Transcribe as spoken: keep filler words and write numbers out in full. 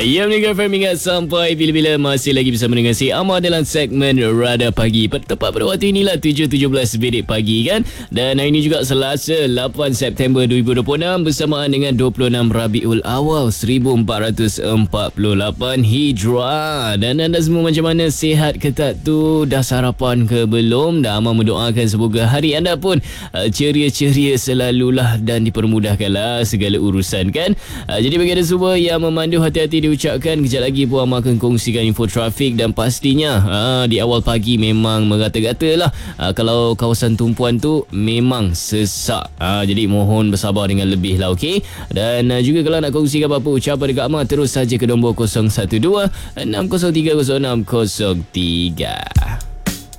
Ya, mendengar F M ingat sampai bila-bila masih lagi bersama dengan si Amar dalam segmen Radar Pagi. Tepat pada waktu inilah tujuh tujuh belas minit pagi kan. Dan hari ini juga Selasa lapan September dua ribu dua puluh enam bersamaan dengan dua puluh enam Rabiul Awal seribu empat ratus empat puluh lapan Hijrah. Dan anda semua macam mana, sihat ke tak tu? Dah sarapan ke belum? Dan Amar mendoakan semoga hari anda pun uh, ceria-ceria selalulah dan dipermudahkanlah segala urusan kan. Uh, jadi bagi anda semua yang memandu, hati-hati di ucapkan. Kejap lagi pun Amar akan kongsikan info trafik dan pastinya aa, di awal pagi memang merata-gata lah. Aa, kalau kawasan tumpuan tu memang sesak. Aa, jadi mohon bersabar dengan lebih lah, okey? Dan aa, juga kalau nak kongsikan apa-apa ucapan dekat Amar, terus saja ke nombor kosong satu dua enam kosong tiga kosong enam kosong tiga.